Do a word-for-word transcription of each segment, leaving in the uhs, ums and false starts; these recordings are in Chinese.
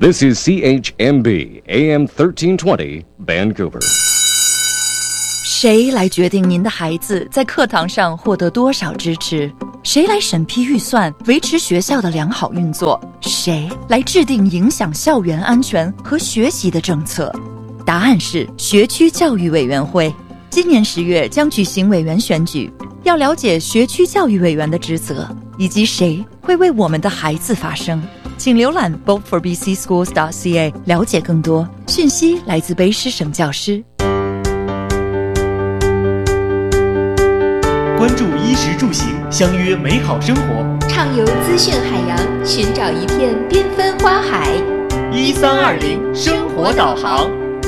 This is C H M B A M thirteen twenty Vancouver。 谁来决定您的孩子在课堂上获得多少支持？谁来审批预算，维持学校的良好运作？谁来制定影响校园安全和学习的政策？答案是学区教育委员会。今年十月将举行委员选举，要了解学区教育委员的职责，以及谁会为我们的孩子发声。请浏览 vote for b c schools dot c a 了解更多讯息。来自卑诗省教师。 关注衣食住行，相约美好生活， 畅游资讯海洋，寻找一片缤纷花海。 一三二零生活导航。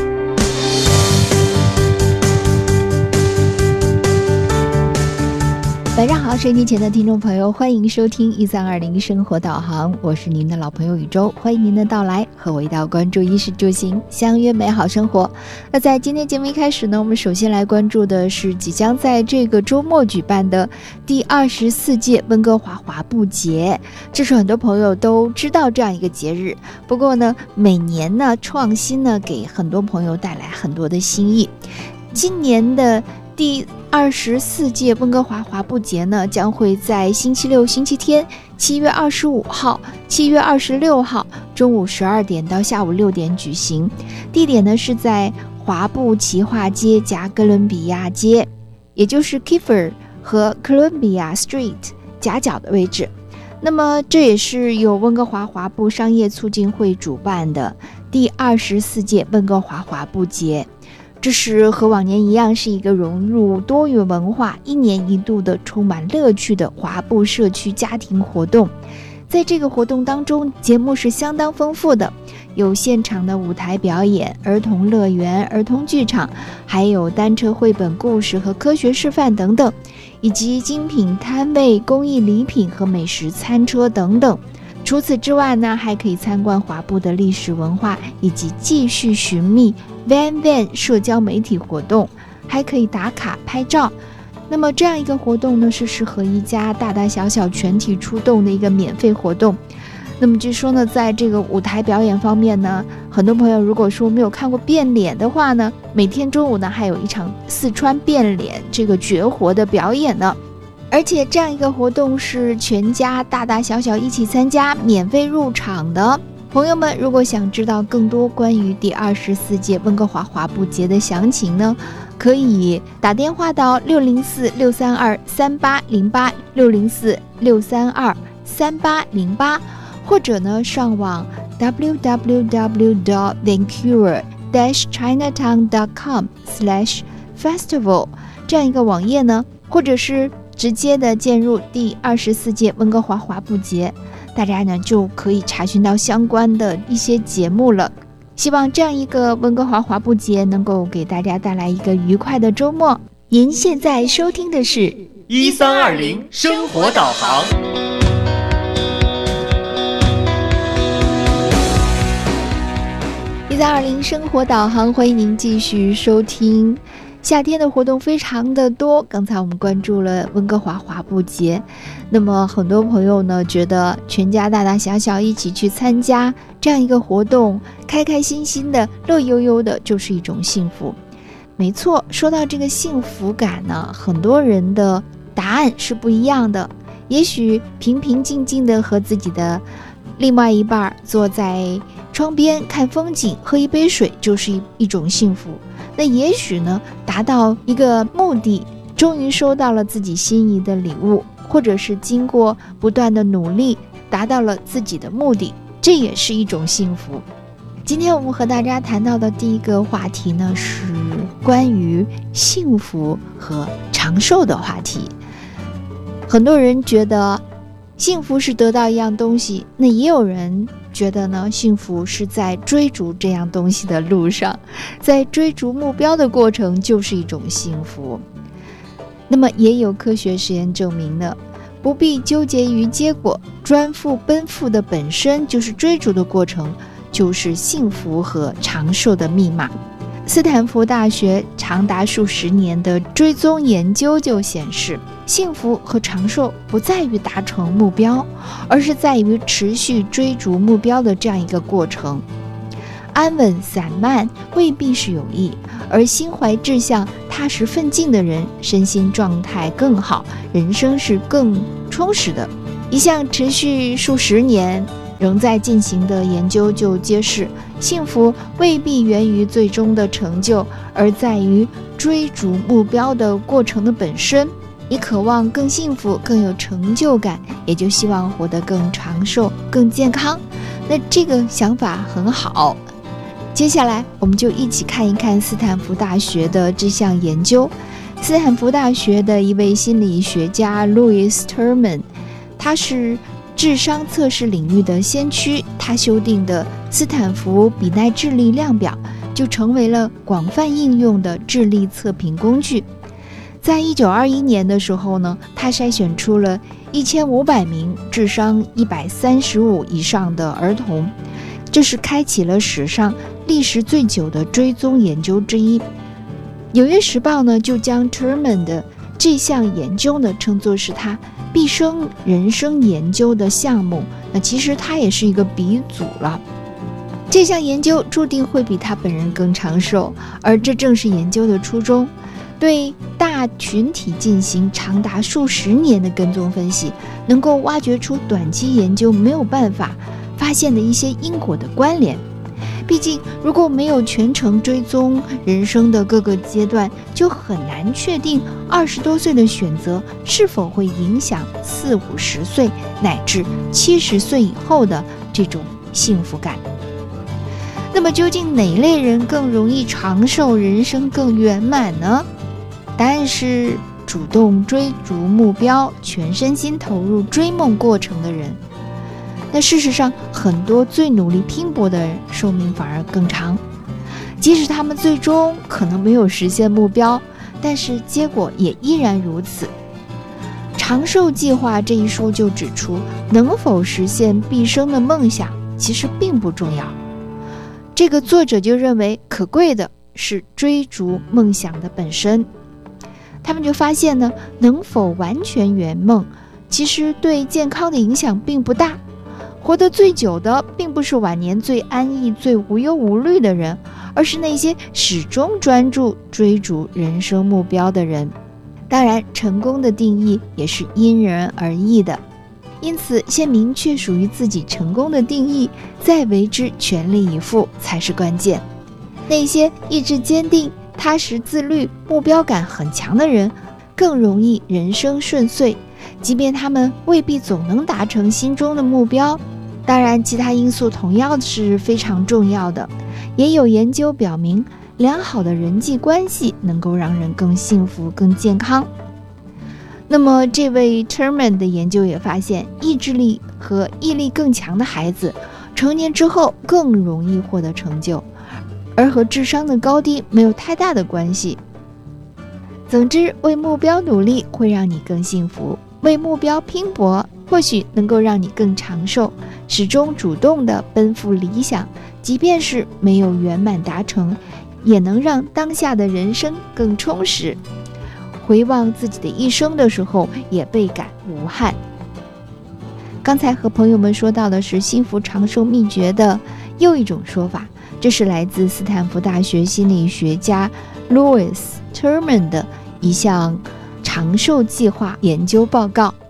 晚上好，收音机前的听众朋友，欢迎收听一三二零生活导航，我是您的老朋友宇宙，欢迎您的到来，和我一道关注衣食住行，相约美好生活。那在今天节目一开始呢，我们首先来关注的是即将在这个周末举办的第二十四届温哥华华埠节。这是很多朋友都知道这样一个节日，不过呢，每年呢创新呢给很多朋友带来很多的新意。今年的第二十四届温哥华华埠节呢，将会在星期六、星期天，七月二十五号、七月二十六号中午十二点到下午六点举行。地点呢是在华埠奇化街加哥伦比亚街，也就是 Kiefer 和 Columbia Street 夹角的位置。那么这也是由温哥华华埠商业促进会主办的第二十四届温哥华华埠节。这是和往年一样，是一个融入多元文化、一年一度的充满乐趣的华埠社区家庭活动。在这个活动当中，节目是相当丰富的，有现场的舞台表演、儿童乐园、儿童剧场，还有单车绘本故事和科学示范等等，以及精品摊位、工艺礼品和美食餐车等等。除此之外呢，还可以参观华埠的历史文化，以及继续寻觅 Van Van 社交媒体活动，还可以打卡拍照。那么这样一个活动呢，是适合一家大大小小全体出动的一个免费活动。那么据说呢，在这个舞台表演方面呢，很多朋友如果说没有看过变脸的话呢，每天中午呢还有一场四川变脸这个绝活的表演呢。而且这样一个活动是全家大大小小一起参加，免费入场的。朋友们如果想知道更多关于第二十四届温哥华华埠节的详情呢，可以打电话到六零四六三二三八零八 六零四六三二三八零八，或者呢上网 w w w dot vancouver dash chinatown dot com slash festival 这样一个网页呢，或者是直接的进入第二十四届温哥华华埠节，大家呢就可以查询到相关的一些节目了。希望这样一个温哥华华埠节能够给大家带来一个愉快的周末。您现在收听的是一三二零生活导航。 一三二零生活导航，欢迎您继续收听。夏天的活动非常的多，刚才我们关注了温哥华华埠节，那么很多朋友呢觉得全家大大小小一起去参加这样一个活动，开开心心的、乐悠悠的，就是一种幸福。没错，说到这个幸福感呢，很多人的答案是不一样的。也许平平静静的和自己的另外一半坐在窗边看风景，喝一杯水就是一一种幸福。那也许呢，达到一个目的，终于收到了自己心仪的礼物，或者是经过不断的努力达到了自己的目的，这也是一种幸福。今天我们和大家谈到的第一个话题呢，是关于幸福和长寿的话题。很多人觉得幸福是得到一样东西，那也有人觉得呢，幸福是在追逐这样东西的路上，在追逐目标的过程就是一种幸福。那么也有科学实验证明呢，不必纠结于结果，专赴奔赴的本身就是追逐的过程，就是幸福和长寿的密码。斯坦福大学长达数十年的追踪研究就显示， 幸福和长寿不在于达成目标，而是在于持续追逐目标的这样一个过程。安稳散漫未必是有益，而心怀志向、踏实奋进的人，身心状态更好，人生是更充实的。一项持续数十年仍在进行的研究就揭示，幸福未必源于最终的成就，而在于追逐目标的过程的本身。你渴望更幸福、更有成就感，也就希望活得更长寿、更健康。那这个想法很好。接下来我们就一起看一看斯坦福大学的这项研究。斯坦福大学的一位心理学家 Louis Terman， 他是智商测试领域的先驱，他修订的斯坦福比奈智力量表就成为了广泛应用的智力测评工具。在一九二一年的时候呢，他筛选出了一千五百名智商一百三十五以上的儿童，这是开启了史上历时最久的追踪研究之一。纽约时报呢就将 Terman 的这项研究呢称作是他毕生人生研究的项目，那其实他也是一个鼻祖了。这项研究注定会比他本人更长寿，而这正是研究的初衷。对大群体进行长达数十年的跟踪分析，能够挖掘出短期研究没有办法发现的一些因果的关联。毕竟如果没有全程追踪人生的各个阶段，就很难确定二十多岁的选择是否会影响四五十岁乃至七十岁以后的这种幸福感。那么究竟哪类人更容易长寿，人生更圆满呢？答案是主动追逐目标，全身心投入追梦过程的人。那事实上，很多最努力拼搏的人寿命反而更长，即使他们最终可能没有实现目标，但是结果也依然如此。长寿计划这一书就指出，能否实现毕生的梦想其实并不重要。这个作者就认为，可贵的是追逐梦想的本身。他们就发现呢，能否完全圆梦，其实对健康的影响并不大。活得最久的并不是晚年最安逸、最无忧无虑的人，而是那些始终专注追逐人生目标的人。当然，成功的定义也是因人而异的，因此先明确属于自己成功的定义，再为之全力以赴才是关键。那些意志坚定、踏实自律、目标感很强的人，更容易人生顺遂，即便他们未必总能达成心中的目标。当然，其他因素同样是非常重要的。也有研究表明，良好的人际关系能够让人更幸福、更健康。那么，这位 Terman 的研究也发现，意志力和毅力更强的孩子，成年之后更容易获得成就，而和智商的高低没有太大的关系。总之，为目标努力会让你更幸福，为目标拼搏或许能够让你更长寿。始终主动地奔赴理想，即便是没有圆满达成，也能让当下的人生更充实。回望自己的一生的时候，也倍感无憾。刚才和朋友们说到的是幸福长寿秘诀的又一种说法，这是来自斯坦福大学心理学家 Louis Terman 的一项长寿计划研究报告。